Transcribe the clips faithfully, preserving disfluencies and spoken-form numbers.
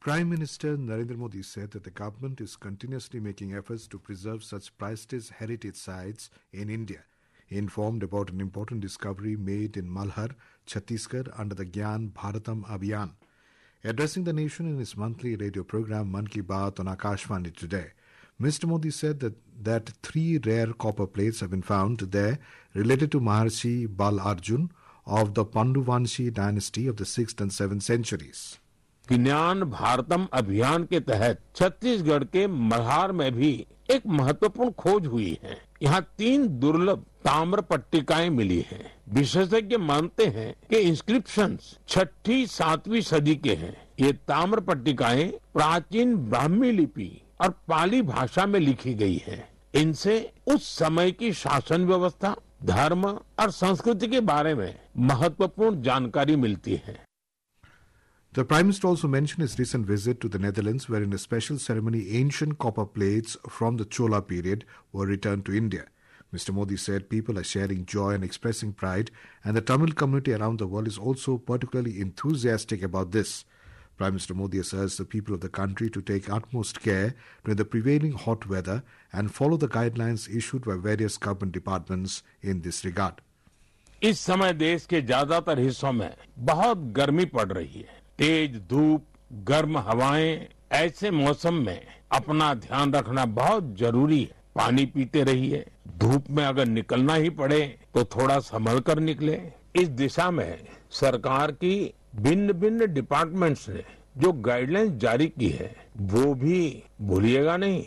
Prime Minister Narendra Modi said that the government is continuously making efforts to preserve such priceless heritage sites in India. He informed about an important discovery made in Malhar, Chhattisgarh under the Gyan Bharatam Abhiyan. Addressing the nation in his monthly radio program Mann Ki Baat on Akashvani today, Mister Modi said that, that three rare copper plates have been found there related to Maharshi Bal Arjun of the Panduvanshi dynasty of the sixth and seventh centuries. ज्ञान भारतम अभियान के तहत छत्तीसगढ़ के मल्हार में भी एक महत्वपूर्ण खोज हुई है। यहाँ तीन दुर्लभ ताम्र पट्टिकाएं मिली हैं। विशेषज्ञ मानते हैं कि इंस्क्रिप्शंस छठी सातवीं सदी के हैं। ये ताम्र पट्टिकाएं प्राचीन ब्राह्मी लिपि और पाली भाषा में लिखी गई हैं। इनसे उस समय की शासन व्यवस्था, धर्म और संस्कृति के बारे में महत्वपूर्ण जानकारी मिलती है। The Prime Minister also mentioned his recent visit to the Netherlands, where in a special ceremony ancient copper plates from the Chola period were returned to India. Mister Modi said people are sharing joy and expressing pride, and the Tamil community around the world is also particularly enthusiastic about this. Prime Minister Modi has urged the people of the country to take utmost care during the prevailing hot weather and follow the guidelines issued by various government departments in this regard. इस समय देश के ज्यादातर हिस्सों में बहुत गर्मी पड़ रही है। तेज धूप, गर्म हवाएं, ऐसे मौसम में अपना ध्यान रखना बहुत जरूरी है। पानी पीते रहिए। धूप में अगर निकलना ही पड़े तो थोड़ा संभल कर निकले। इस दिशा में सरकार की भिन्न भिन्न डिपार्टमेंट्स ने जो गाइडलाइंस जारी की है वो भी भूलिएगा नहीं।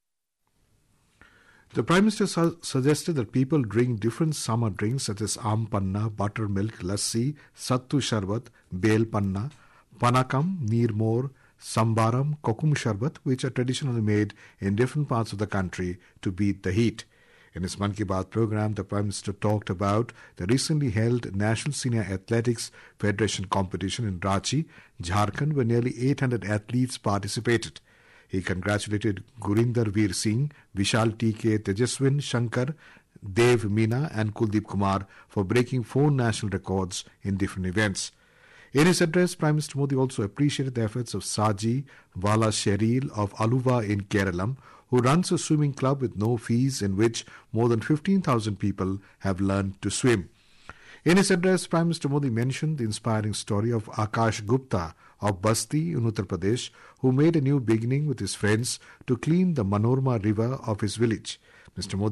The Prime Minister su- suggested that people drink different summer drinks such as Aam Panna, buttermilk, lassi, Sattu Sharbat, Bel Panna, Panakam, Neermor, Sambaram, Kokum Sharbat, which are traditionally made in different parts of the country to beat the heat. In his Mann Ki Baat program, the Prime Minister talked about the recently held National Senior Athletics Federation competition in Ranchi, Jharkhand, where nearly eight hundred athletes participated. He congratulated Gurinder Veer Singh, Vishal T K, Tejaswin Shankar, Dev Meena and Kuldeep Kumar for breaking four national records in different events. In his address, Prime Minister Modi also appreciated the efforts of Saji Vala Sheril of Aluva in Kerala, who runs a swimming club with no fees in which more than fifteen thousand people have learned to swim. In his address, Prime Minister Modi mentioned the inspiring story of Akash Gupta of Basti in Uttar Pradesh, who made a new beginning with his friends to clean the Manorma river of his village. Mister Modi